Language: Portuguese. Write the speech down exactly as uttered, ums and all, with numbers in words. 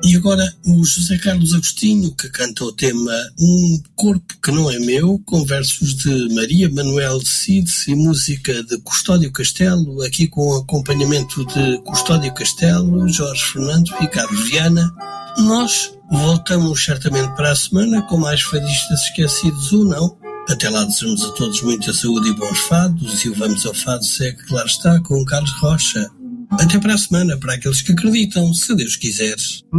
E agora o José Carlos Agostinho, que canta o tema Um Corpo Que Não É Meu, com versos de Maria Manuel Cid e música de Custódio Castelo, aqui com acompanhamento de Custódio Castelo, Jorge Fernando e Carlos Viana. Nós voltamos certamente para a semana com mais fadistas esquecidos ou não. Até lá desejamos a todos muita saúde e bons fados, e o Vamos ao Fado segue, claro está, com Carlos Rocha. Até para a semana, para aqueles que acreditam, se Deus quiser.